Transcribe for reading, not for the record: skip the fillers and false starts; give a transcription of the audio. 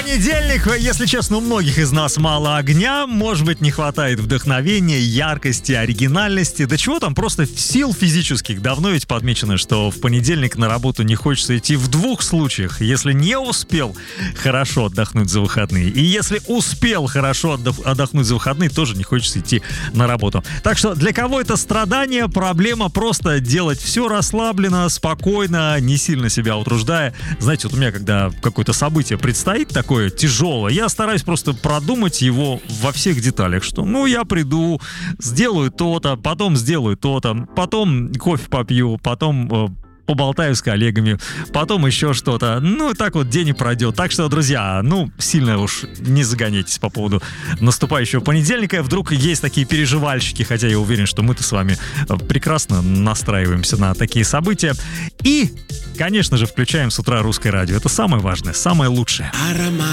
Понедельник, если честно, у многих из нас мало огня, может быть, не хватает вдохновения, яркости, оригинальности, да чего там, просто сил физических. Давно ведь подмечено, что в понедельник на работу не хочется идти в двух случаях. Если не успел хорошо отдохнуть за выходные, и если успел хорошо отдохнуть за выходные, тоже не хочется идти на работу. Так что для кого это страдание, проблема просто делать все расслабленно, спокойно, не сильно себя утруждая. Знаете, вот у меня, когда какое-то событие предстоит такое тяжелое, я стараюсь просто продумать его во всех деталях, что, я приду, сделаю то-то, потом сделаю то-то, потом кофе попью, потом поболтаю с коллегами, потом еще что-то. Так вот день и пройдет. Так что, друзья, сильно уж не загоняйтесь по поводу наступающего понедельника. Вдруг есть такие переживальщики, хотя я уверен, что мы-то с вами прекрасно настраиваемся на такие события. И, конечно же, включаем с утра русское радио. Это самое важное, самое лучшее.